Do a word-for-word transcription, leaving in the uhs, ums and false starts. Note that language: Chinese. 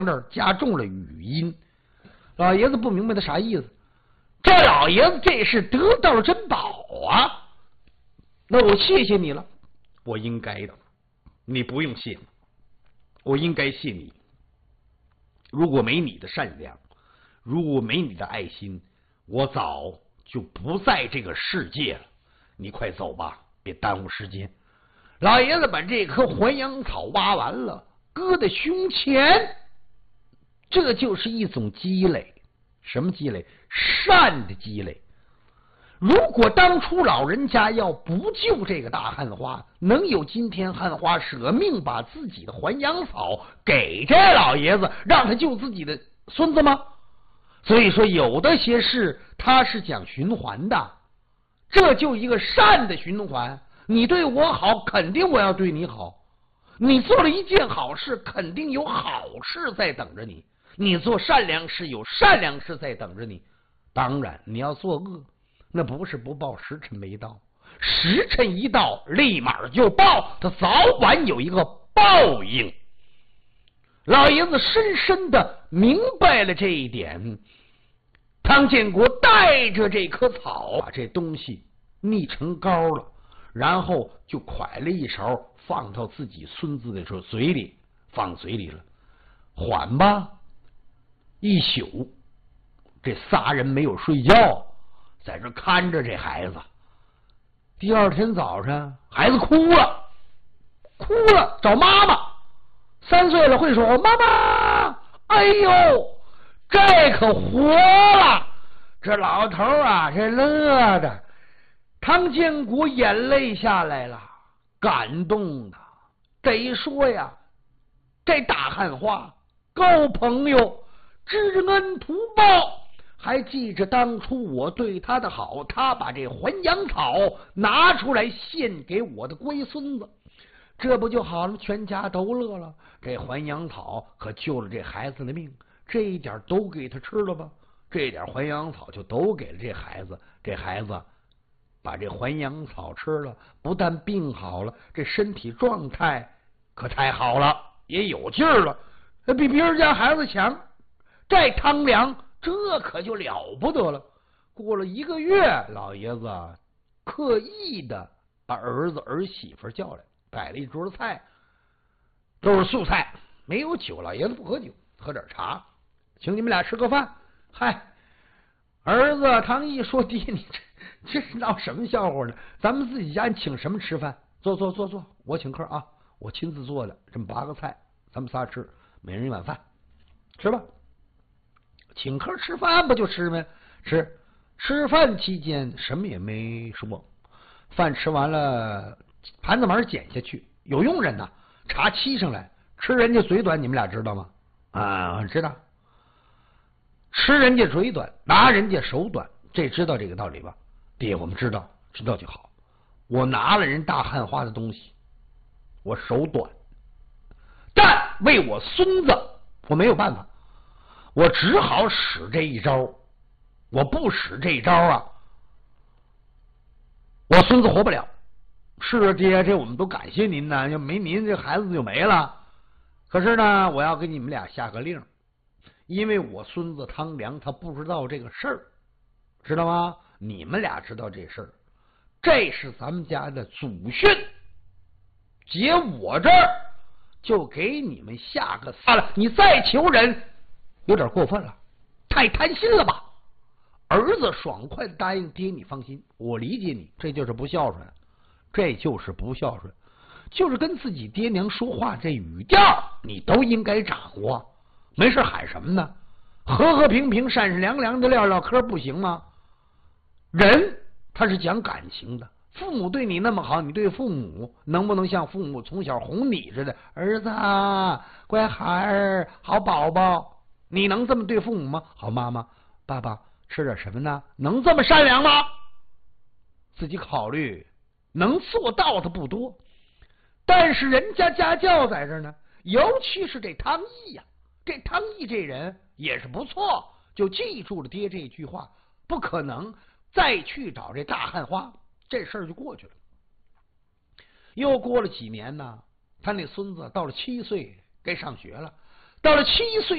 这儿加重了语音。老爷子不明白他啥意思，这老爷子这是得到了珍宝啊！那我谢谢你了，我应该的，你不用谢，我应该谢你。如果没你的善良，如果没你的爱心，我早就不在这个世界了。你快走吧，别耽误时间。老爷子把这棵还阳草挖完了，搁在胸前，这就是一种积累。什么积累？善的积累。如果当初老人家要不救这个大汉花，能有今天汉花舍命把自己的还阳草给这老爷子，让他救自己的孙子吗？所以说，有的些事它是讲循环的，这就一个善的循环。你对我好，肯定我要对你好。你做了一件好事，肯定有好事在等着你。你做善良事，有善良事在等着你。当然，你要做恶，那不是不报，时辰没到。时辰一到，立马就报，他早晚有一个报应。老爷子深深的明白了这一点。汤建国带着这棵草，把这东西腻成膏了，然后就蒯了一勺，放到自己孙子的嘴里，放嘴里了。缓吧，一宿，这仨人没有睡觉，在这看着这孩子。第二天早上，孩子哭了，哭了，找妈妈。三岁了，会说妈妈，哎呦，这可活了！这老头啊，这乐的，汤建国眼泪下来了，感动的。得说呀，这大汉花够朋友，知恩图报，还记着当初我对他的好，他把这还阳草拿出来献给我的龟孙子，这不就好了？全家都乐了。这还阳草可救了这孩子的命，这一点都给他吃了吧？这一点还阳草就都给了这孩子，这孩子把这还阳草吃了，不但病好了，这身体状态可太好了，也有劲儿了，比别人家孩子强。这汤凉，这可就了不得了。过了一个月，老爷子刻意的把儿子儿媳妇叫来，摆了一桌菜，都是素菜，没有酒，老爷子不喝酒，喝点茶，请你们俩吃个饭。嗨，儿子汤毅说：“爹，你这这是闹什么笑话呢？咱们自己家请什么吃饭？坐坐坐坐，我请客啊，我亲自做的这么八个菜，咱们仨吃，每人一碗饭，吃吧。请客吃饭不就吃吗？吃。吃饭期间什么也没说，饭吃完了，盘子门捡下去，有佣人呐，茶沏上来，吃人家嘴短，你们俩知道吗？啊，知道。吃人家嘴短，拿人家手短，这知道这个道理吧？爹，我们知道，知道就好。我拿了人大汉花的东西，我手短，但为我孙子，我没有办法，我只好使这一招。我不使这一招啊，我孙子活不了。是啊，爹，这我们都感谢您呢，要没您，这孩子就没了。可是呢，我要给你们俩下个令，因为我孙子汤良他不知道这个事儿，知道吗？你们俩知道这事儿，这是咱们家的祖训，姐我这儿就给你们下个算了，你再求人有点过分了，太贪心了吧？儿子爽快的答应，爹你放心，我理解你，这就是不孝顺，这就是不孝顺，就是跟自己爹娘说话这语调你都应该掌握。没事喊什么呢？和和平平、善善良良的撂撂嗑不行吗？人他是讲感情的，父母对你那么好，你对父母能不能像父母从小哄你似的？儿子啊，乖孩儿，好宝宝，你能这么对父母吗？好妈妈，爸爸吃点什么呢？能这么善良吗？自己考虑，能做到的不多，但是人家家教在这呢，尤其是这汤毅呀、啊，这汤毅这人也是不错，就记住了爹这句话，不可能再去找这大汉花，这事儿就过去了。又过了几年呢，他那孙子到了七岁该上学了，到了七岁。